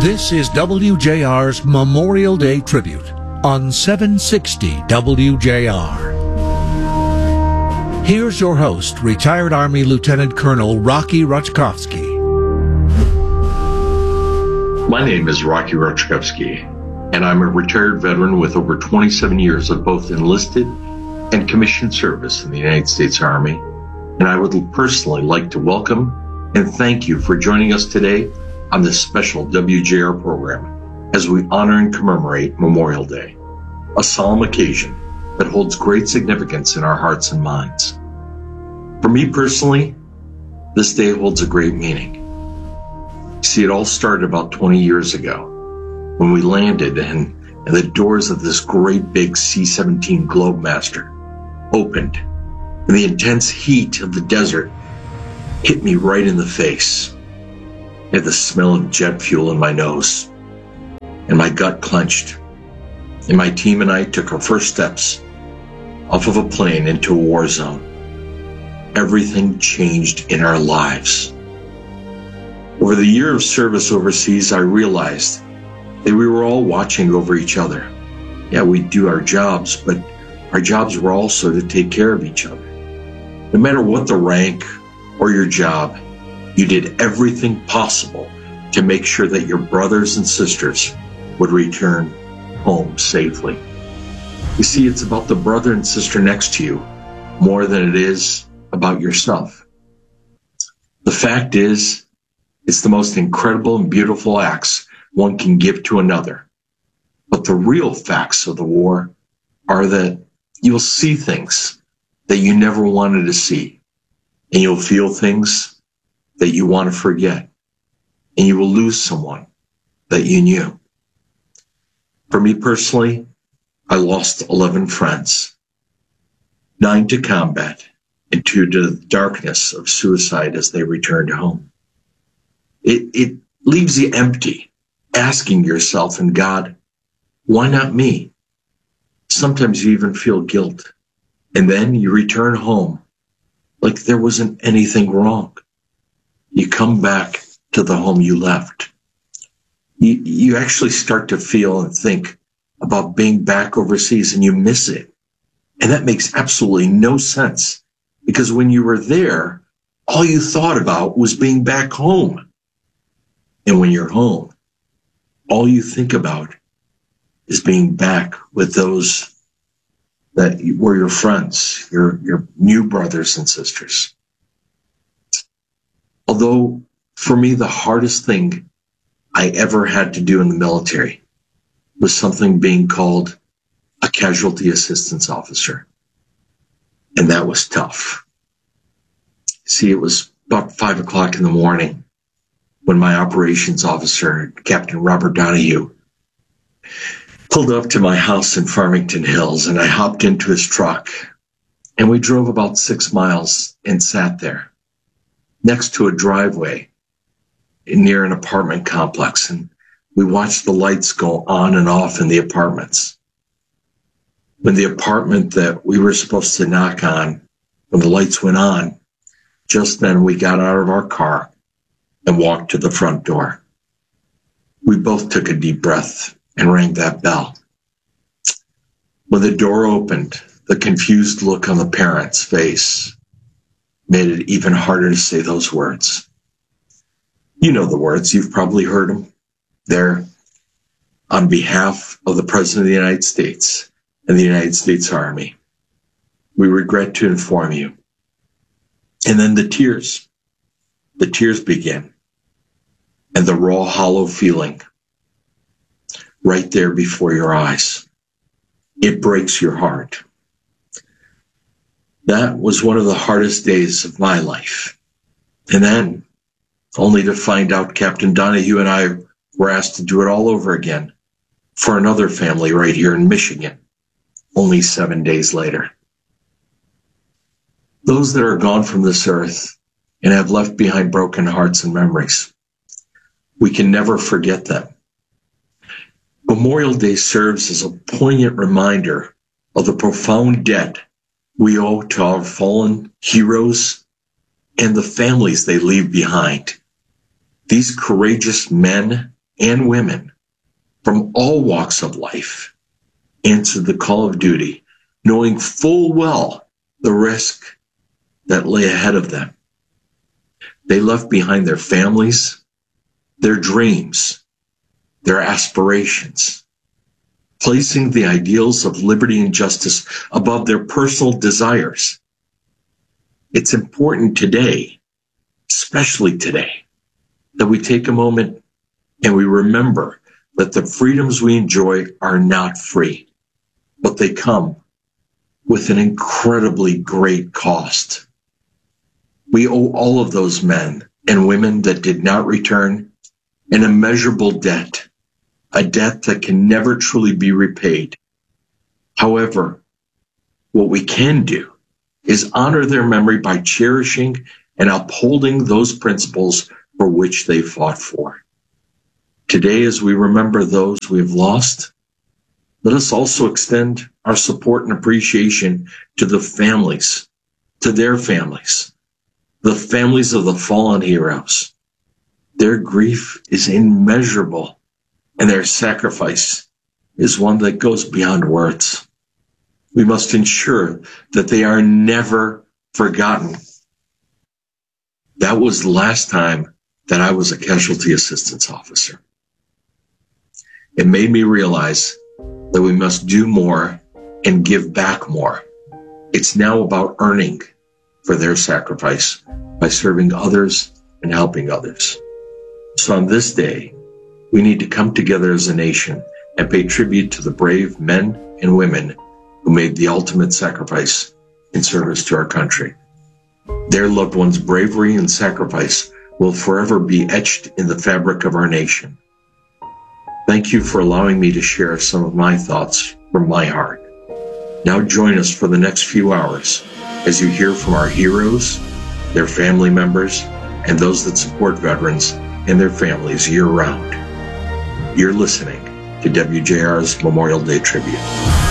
This is WJR's Memorial Day Tribute on 760 WJR. Here's your host, retired Army Lieutenant Colonel Rocky Rutschkowski. My name is Rocky Rutschkowski, and I'm a retired veteran with over 27 years of both enlisted and commissioned service in the United States Army. And I would personally like to welcome and thank you for joining us today on this special WJR program as we honor and commemorate Memorial Day, a solemn occasion that holds great significance in our hearts and minds. For me personally, this day holds a great meaning. See, it all started about 20 years ago when we landed and the doors of this great big C-17 Globemaster opened and the intense heat of the desert hit me right in the face. I had the smell of jet fuel in my nose and my gut clenched. And my team and I took our first steps off of a plane into a war zone. Everything changed in our lives. Over the year of service overseas, I realized that we were all watching over each other. Yeah, we do our jobs, but our jobs were also to take care of each other. No matter what the rank or your job, you did everything possible to make sure that your brothers and sisters would return home safely. You see, it's about the brother and sister next to you more than it is about yourself. The fact is, it's the most incredible and beautiful acts one can give to another. But the real facts of the war are that you'll see things that you never wanted to see, and you'll feel things that you want to forget, and you will lose someone that you knew. For me personally, I lost 11 friends, 9 to combat, and 2 to the darkness of suicide as they returned home. It leaves you empty, asking yourself and God, why not me? Sometimes you even feel guilt, and then you return home like there wasn't anything wrong. You come back to the home you left. You actually start to feel and think about being back overseas, and you miss it. And that makes absolutely no sense, because when you were there, all you thought about was being back home. And when you're home, all you think about is being back with those that were your friends, your new brothers and sisters. Although, for me, the hardest thing I ever had to do in the military was something being called a casualty assistance officer. And that was tough. See, it was about 5 o'clock in the morning when my operations officer, Captain Robert Donahue, pulled up to my house in Farmington Hills, and I hopped into his truck, and we drove about 6 miles and sat there next to a driveway near an apartment complex, and we watched the lights go on and off in the apartments. When the apartment that we were supposed to knock on, when the lights went on, just then we got out of our car and walked to the front door. We both took a deep breath and rang that bell. When the door opened, the confused look on the parent's face made it even harder to say those words. You know the words, you've probably heard them. They're, on behalf of the President of the United States and the United States Army, we regret to inform you. And then the tears begin, and the raw, hollow feeling right there before your eyes. It breaks your heart. That was one of the hardest days of my life. And then, only to find out Captain Donahue and I were asked to do it all over again for another family right here in Michigan, only 7 days later. Those that are gone from this earth and have left behind broken hearts and memories, we can never forget them. Memorial Day serves as a poignant reminder of the profound debt we owe to our fallen heroes and the families they leave behind. These courageous men and women from all walks of life answered the call of duty, knowing full well the risk that lay ahead of them. They left behind their families, their dreams, their aspirations, placing the ideals of liberty and justice above their personal desires. It's important today, especially today, that we take a moment and we remember that the freedoms we enjoy are not free, but they come with an incredibly great cost. We owe all of those men and women that did not return an immeasurable debt, a debt that can never truly be repaid. However, what we can do is honor their memory by cherishing and upholding those principles for which they fought for. Today, as we remember those we have lost, let us also extend our support and appreciation to the families, to their families, the families of the fallen heroes. Their grief is immeasurable, and their sacrifice is one that goes beyond words. We must ensure that they are never forgotten. That was the last time that I was a casualty assistance officer. It made me realize that we must do more and give back more. It's now about earning for their sacrifice by serving others and helping others. So on this day, we need to come together as a nation and pay tribute to the brave men and women who made the ultimate sacrifice in service to our country. Their loved ones' bravery and sacrifice will forever be etched in the fabric of our nation. Thank you for allowing me to share some of my thoughts from my heart. Now join us for the next few hours as you hear from our heroes, their family members, and those that support veterans and their families year-round. You're listening to WJR's Memorial Day Tribute.